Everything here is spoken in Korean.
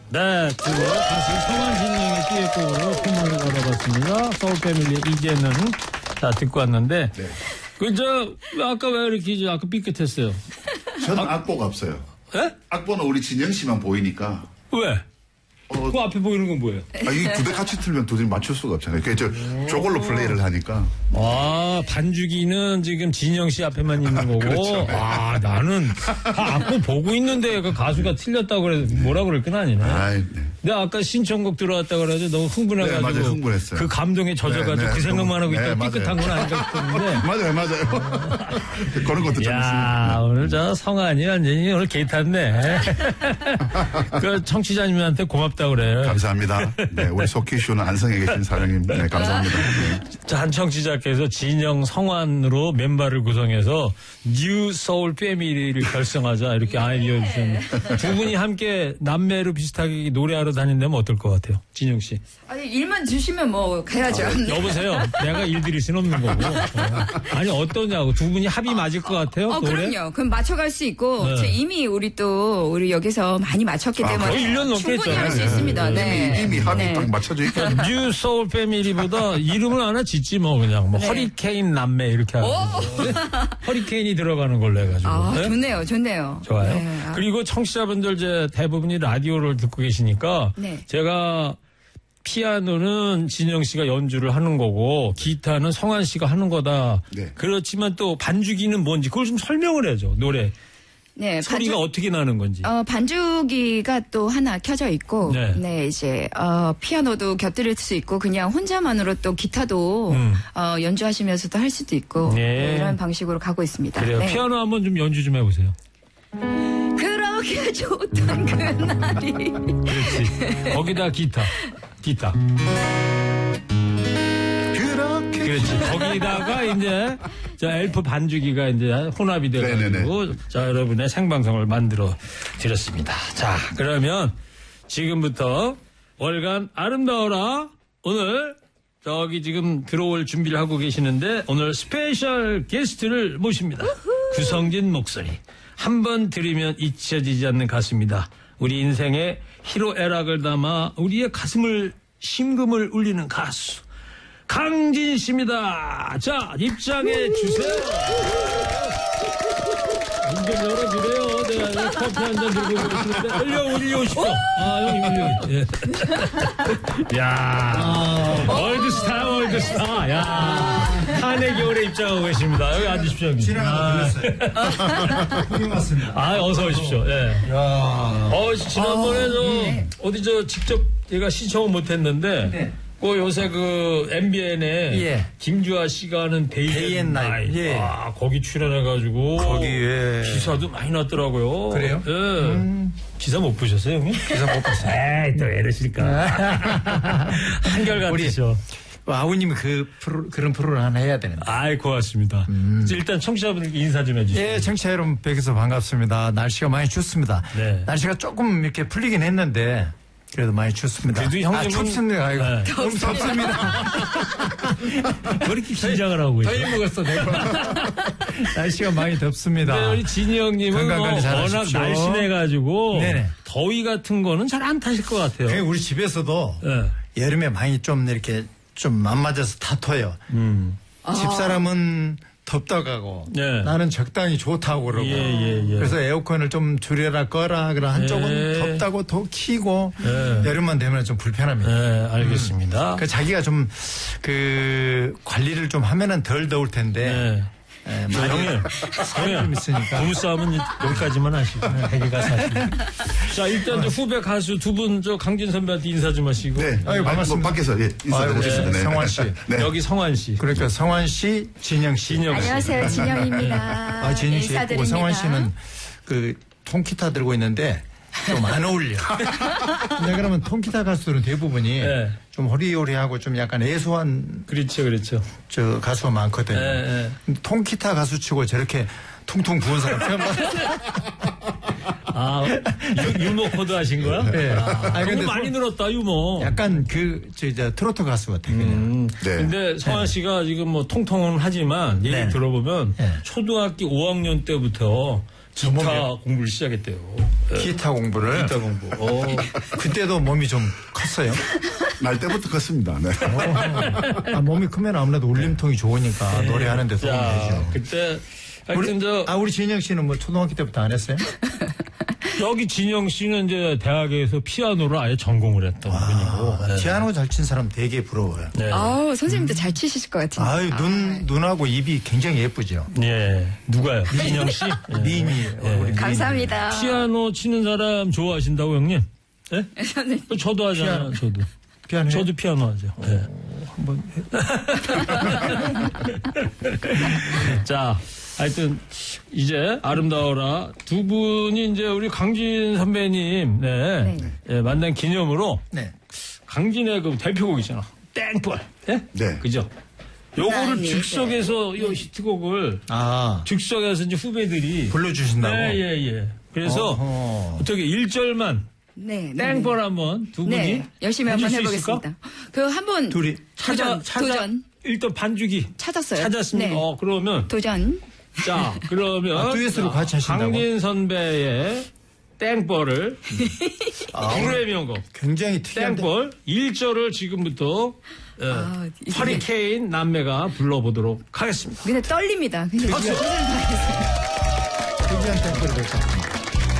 네, 가수 성환진영의 듀엣곡으로 콧물을 걸어봤습니다. 서울패밀리 이제는 다 듣고 왔는데 네. 아까 왜 이렇게 아까 삐끗했어요? 저는 악보가 없어요. 예? 악보는 우리 진영 씨만 보이니까. 왜? 그 앞에 보이는 건 뭐예요? 이 두 대 같이 틀면 도저히 맞출 수가 없잖아요. 그래서 저걸로 플레이를 하니까. 반주기는 지금 진영 씨 앞에만 있는 거고. 그렇죠. 나는 악보 보고 있는데 그 가수가 틀렸다고 그래서 뭐라 그럴 건 아니네. 네. 내가 아까 신청곡 들어왔다 그래가지고 너무 흥분해가지고. 네, 맞아요. 흥분했어요. 그 감동에 젖어가지고 그 생각만 하고 있다 삐끗한 건 아닌가 싶었는데. 맞아요. 그런 것도 좀 있습니다. 오늘 성환이 완전히 오늘 개탔네. 그 청취자님한테 고맙다 그래. 감사합니다. 네, 우리 속기쇼는 안성에 계신 사장님, 네, 감사합니다. 네. 한 청취자께서 진영 성환으로 멤버를 구성해서 뉴 소울 패밀리를 결성하자 이렇게 아이디어 주셨는데 두 분이 함께 남매로 비슷하게 노래하러 다닌다면 어떨 것 같아요? 진영 씨. 아니 일만 주시면 뭐 가야죠. 여보세요. 내가 일 드릴 수는 없는 거고. 아니 어떠냐고 두 분이 합이 맞을 것 같아요? 노래? 그럼요. 그럼 맞춰갈 수 있고 네. 이미 우리 여기서 많이 맞췄기 때문에 거의 1년 넘게 충분히 했잖아요. 할 수 있습니다. 네. 이미 합이 네. 딱 맞춰져 있거든요. 뉴 소울 패밀리보다 이름을 하나 짓지 뭐 그냥 네. 허리케인 남매 이렇게 하고 허리케인이 들어가는 걸로 해가지고. 네? 좋네요. 좋아요. 네. 그리고 청취자분들 이제 대부분이 라디오를 듣고 계시니까 네. 제가 피아노는 진영 씨가 연주를 하는 거고 기타는 성환 씨가 하는 거다. 네. 그렇지만 또 반주기는 뭔지 그걸 좀 설명을 해줘. 노래 네, 소리가 어떻게 나는 건지. 반주기가 또 하나 켜져 있고, 네. 이제, 피아노도 곁들일 수 있고, 그냥 혼자만으로 또 기타도, 연주하시면서도 할 수도 있고, 네. 이런 방식으로 가고 있습니다. 그래요. 네. 피아노 한번 좀 연주 좀 해보세요. 그러게 좋던 그날이. 그렇지. 거기다 기타. 그렇지. 거기다가 이제 엘프 반주기가 이제 혼합이 돼가지고 자 여러분의 생방송을 만들어 드렸습니다. 자 그러면 지금부터 월간 아름다워라 오늘 지금 들어올 준비를 하고 계시는데 오늘 스페셜 게스트를 모십니다. 구성진 목소리 한번 들으면 잊혀지지 않는 가수입니다. 우리 인생의 희로애락을 담아 우리의 가슴을 심금을 울리는 가수 강진 씨입니다. 자, 입장해 주세요. 문 좀 열어주래요. 내가 커피 한잔 들고 오시는데 빨리 오십시오. 형님. 예. 야, 월드스타. 야, 한해 겨울에 입장하고 계십니다. 여기 앉으십시오. 형님. 형님 왔습니다. 어서 오십시오. 예. 지난번에 직접 제가 신청은 못했는데. 네. 요새 MBN에 김주아 씨가 하는 데이 앤 나잇. 거기 출연해가지고. 거기에. 기사도 많이 났더라고요. 그래요? 예. 기사 못 보셨어요, 형님? 기사 못 봤어요. 에이, 또 이러실까. 한결같으셔. 아우님이 그런 프로를 하나 해야 되는데. 고맙습니다. 일단 청취자분들께 인사 좀 해주세요. 예, 청취자 여러분 뵙게서 반갑습니다. 날씨가 많이 춥습니다. 네. 날씨가 조금 이렇게 풀리긴 했는데, 그래도 많이 춥습니다. 그래도 형님은 춥습니다. 네. 너무 덥습니다. 왜 이렇게 긴장을 하고 있어요? 더위 먹었어, 내가. 날씨가 많이 덥습니다. 네, 우리 진이 형님은 건강관리 잘 워낙 하십시오. 날씬해가지고 네네. 더위 같은 거는 잘 안 타실 것 같아요. 우리 집에서도 네. 여름에 많이 좀 이렇게 좀 안 맞아서 다퉈요. 집사람은 덥다고 하고 네. 나는 적당히 좋다고 그러고 예. 그래서 에어컨을 좀 줄여라 꺼라 그러 한쪽은 덥다고 더 키고 여름만 되면 좀 불편합니다. 네, 알겠습니다. 자기가 좀 관리를 좀 하면은 덜 더울 텐데 형님 좀 있으니까 부부싸움은 여기까지만 하시고 해기가 사실. 자 일단 후배 가수 두 분 강진 선배한테 인사 좀 하시고. 네. 반갑습니다. 밖에서 인사드리겠습니다. 네. 성환 씨. 네. 여기 성환 씨. 그러니까 성환 씨, 진영 씨. 안녕하세요, 진영입니다. 진영 씨 인사드립니다. 있고 성환 씨는 통기타 들고 있는데 좀 안 어울려. 근데 그러면 통기타 가수들은 대부분이 좀 호리호리하고 좀 약간 애소한 그렇죠. 저 가수가 많거든요. 근데 통기타 가수치고 저렇게 퉁퉁 부은 사람 처음 봤어요. 유머 코드 하신 거야? 네. 근데 많이 늘었다 유머. 약간 트로트 가수 같아 그냥. 네. 근데 성환 씨가 지금 통통은 하지만 얘기 들어보면 초등학교 5학년 때부터 기타 공부를 시작했대요. 기타 공부를. 기타 공부. 그때도 몸이 좀 컸어요. 날 때부터 컸습니다. 네. 몸이 크면 아무래도 울림통이 좋으니까 노래하는 데 도움이 되죠. 그때 하여튼 우리 진영 씨는 뭐 초등학교 때부터 안 했어요? 여기 진영 씨는 이제 대학에서 피아노를 아예 전공을 했던 분이고. 네. 피아노 잘 친 사람 되게 부러워요. 네. 아우, 선생님도 잘 치실 것 같은데. 아유, 눈하고 입이 굉장히 예쁘죠. 예. 누가요? 진영 씨? 미인이 얼굴이 감사합니다. 피아노 치는 사람 좋아하신다고 형님? 예? 저도 하잖아요. 저도. 피아노. 저도 피아노 하죠. 예. 한번. 자, 하여튼 이제 아름다워라 두 분이 이제 우리 강진 선배님 예, 만난 기념으로 네. 강진의 그 대표곡 있잖아. 땡벌. 예? 네. 그죠? 요거를 즉석에서 이 히트곡을 즉석에서 이제 후배들이 불러주신다고. 예. 그래서 어떻게 1절만 네. 땡벌 한번 두 분이 네. 열심히 한번 해줄 수 있을까? 해보겠습니다. 그 한번 둘이 도전. 일단 반주기 찾았어요. 찾았습니다. 네. 그러면 도전. 자, 그러면 듀엣으로 같이 하신다고? 강진 선배의 땡벌을 불후의 명곡 굉장히 특이한데. 땡벌 1절을 지금부터 허리케인 남매가 불러보도록 하겠습니다. 근데 떨립니다. 근데 박수! 도전을 하겠습니다. 특이한 템포를 낼 것 같습니다.